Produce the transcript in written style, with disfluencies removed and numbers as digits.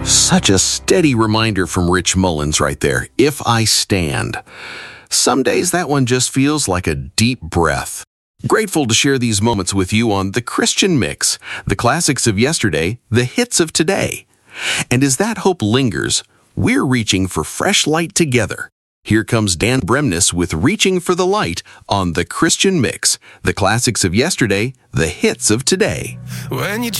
Such a steady reminder from Rich Mullins right there. If I stand. Some days that one just feels like a deep breath. Grateful to share these moments with you on The Christian Mix, the classics of yesterday, the hits of today. And as that hope lingers, we're reaching for fresh light together. Here comes Dan Bremnes with Reaching for the Light on The Christian Mix, the classics of yesterday, the hits of today. When you